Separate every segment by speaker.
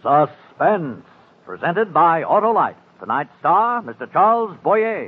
Speaker 1: Suspense, presented by Autolite. Tonight's star, Mr. Charles Boyer.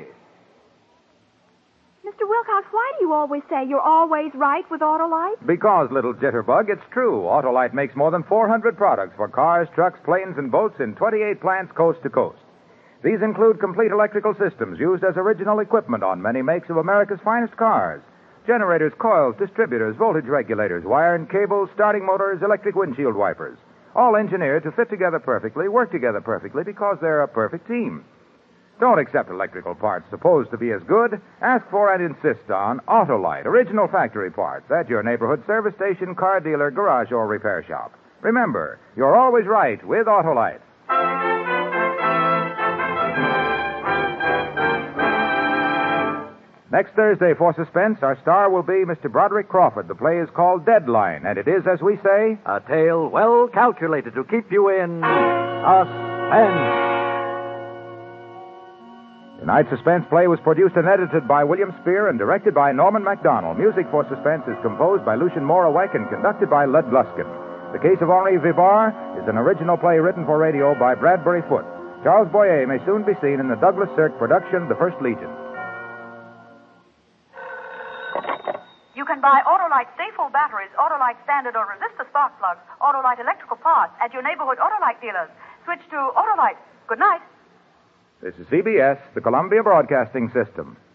Speaker 2: Mr. Wilcox, why do you always say you're always right with Autolite?
Speaker 3: Because, little jitterbug, it's true. Autolite makes more than 400 products for cars, trucks, planes, and boats in 28 plants coast to coast. These include complete electrical systems used as original equipment on many makes of America's finest cars. Generators, coils, distributors, voltage regulators, wire and cables, starting motors, electric windshield wipers. All engineered to fit together perfectly, work together perfectly, because they're a perfect team. Don't accept electrical parts supposed to be as good. Ask for and insist on Autolite, original factory parts, at your neighborhood service station, car dealer, garage, or repair shop. Remember, you're always right with Autolite. Next Thursday, for Suspense, our star will be Mr. Broderick Crawford. The play is called Deadline, and it is, as we say,
Speaker 1: a tale well calculated to keep you in suspense.
Speaker 3: Tonight's Suspense play was produced and edited by William Spear and directed by Norman MacDonald. Music for Suspense is composed by Lucien Morawek and conducted by Lud Gluskin. The Case of Henri Vivar is an original play written for radio by Bradbury Foote. Charles Boyer may soon be seen in the Douglas Sirk production, The First Legion.
Speaker 4: You can buy Autolite Stay-Full batteries, Autolite standard or resistor spark plugs, Autolite electrical parts at your neighborhood Autolite dealers. Switch to Autolite. Good night.
Speaker 3: This is CBS, the Columbia Broadcasting System.